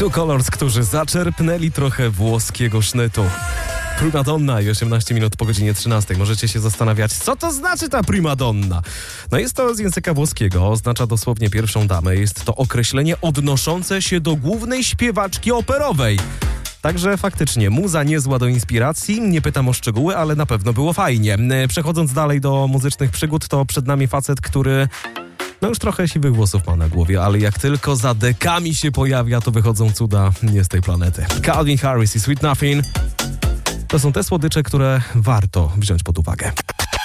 Two Colors, którzy zaczerpnęli trochę włoskiego sznytu. Primadonna i 18 minut po godzinie 13. Możecie się zastanawiać, co to znaczy ta primadonna? No jest to z języka włoskiego, oznacza dosłownie pierwszą damę. Jest to określenie odnoszące się do głównej śpiewaczki operowej. Także faktycznie muza niezła do inspiracji, nie pytam o szczegóły, ale na pewno było fajnie. Przechodząc dalej do muzycznych przygód, to przed nami facet, który już trochę siwych włosów ma na głowie, ale jak tylko za dekami się pojawia, to wychodzą cuda nie z tej planety. Calvin Harris i Sweet Nothing to są te słodycze, które warto wziąć pod uwagę.